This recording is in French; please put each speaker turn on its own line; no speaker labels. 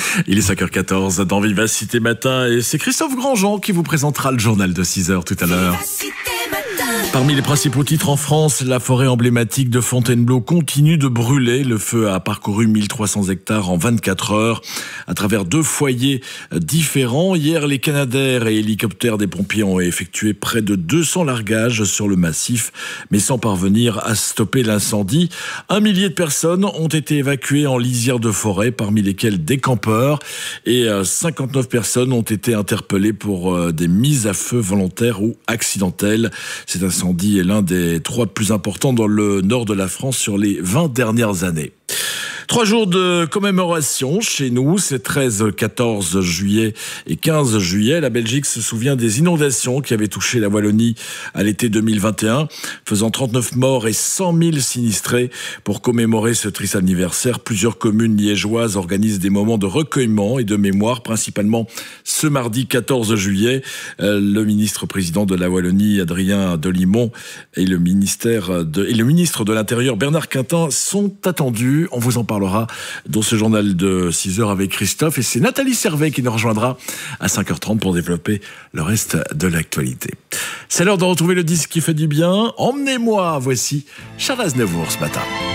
Il est 5h14 dans Vivacité Matin et c'est Christophe Grandjean qui vous présentera le journal de 6h tout à l'heure. Parmi les principaux titres en France, la forêt emblématique de Fontainebleau continue de brûler. Le feu a parcouru 1300 hectares en 24 heures à travers 2 foyers différents. Hier, les Canadair et hélicoptères des pompiers ont effectué près de 200 largages sur le massif, mais sans parvenir à stopper l'incendie. 1 millier de personnes ont été évacuées en lisière de forêt, parmi lesquelles des campeurs, et 59 personnes ont été interpellées pour des mises à feu volontaires ou accidentelles. Cet incendie est l'un des 3 plus importants dans le nord de la France sur les 20 dernières années. 3 jours de commémoration chez nous, c'est 13, 14 juillet et 15 juillet. La Belgique se souvient des inondations qui avaient touché la Wallonie à l'été 2021, faisant 39 morts et 100 000 sinistrés. Pour commémorer ce triste anniversaire, plusieurs communes liégeoises organisent des moments de recueillement et de mémoire, principalement ce mardi 14 juillet. Le ministre-président de la Wallonie, Adrien Delimont, et le ministre de l'Intérieur, Bernard Quintin, sont attendus. On vous en parlera dans ce journal de 6h avec Christophe, et c'est Nathalie Servet qui nous rejoindra à 5h30 pour développer le reste de l'actualité. C'est l'heure de retrouver le disque qui fait du bien. Emmenez-moi, voici Charles Aznavour ce matin.